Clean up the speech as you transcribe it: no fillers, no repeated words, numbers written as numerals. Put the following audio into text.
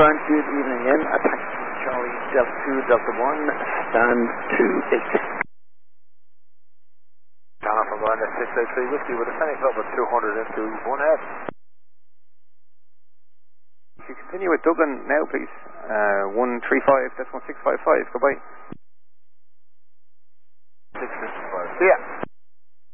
and good evening in. Taxi Charlie Delta 2 Delta 1, stand 28. Connor from Line 683 Whiskey with a Senate Club of 200 into 1 head. If you continue with Dublin now, please. 135, that's 1655. Goodbye.